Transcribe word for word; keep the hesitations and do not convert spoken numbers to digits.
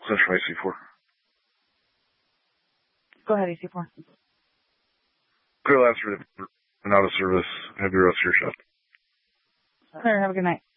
Central A C four. Go ahead, A C four. Clear last for not a service. Have your rest of your shot. Clear. Have a good night.